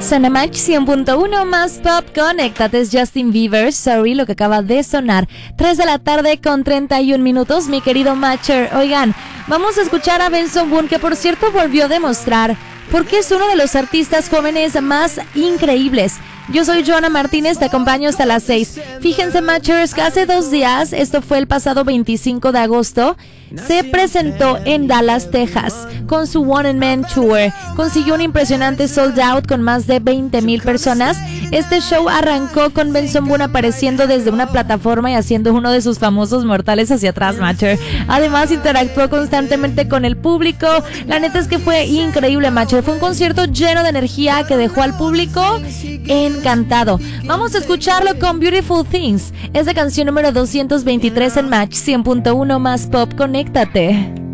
Suena Match 100.1 más pop. Conéctate, es Justin Bieber, Sorry, lo que acaba de sonar. 3 de la tarde con 31 minutos, mi querido Matcher. Oigan, vamos a escuchar a Benson Boone, que por cierto volvió a demostrar porque es uno de los artistas jóvenes más increíbles. Yo soy Joana Martínez, te acompaño hasta las 6. Fíjense, Matchers, que hace 2 días, esto fue el pasado 25 de agosto, se presentó en Dallas, Texas, con su One Man Tour. Consiguió un impresionante sold out con más de 20,000 personas. Este show arrancó con Benson Boone apareciendo desde una plataforma y haciendo uno de sus famosos mortales hacia atrás, Matcher. Además, interactuó constantemente con el público. La neta es que fue increíble, Matcher. Fue un concierto lleno de energía que dejó al público encantado. Vamos a escucharlo con Beautiful Things. Es la canción número 223 en Match 100.1 más pop. Conéctate.